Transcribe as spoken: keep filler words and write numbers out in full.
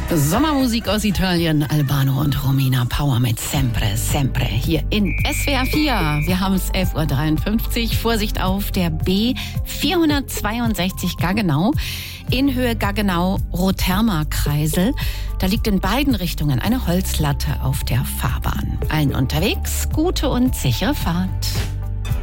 Sommermusik aus Italien, Albano und Romina Power mit Sempre, Sempre hier in S W R vier. Wir haben es elf Uhr dreiundfünfzig. Vorsicht auf der B vierhundertzweiundsechzig Gaggenau in Höhe Gaggenau-Rotherma-Kreisel. Da liegt in beiden Richtungen eine Holzlatte auf der Fahrbahn. Allen unterwegs gute und sichere Fahrt.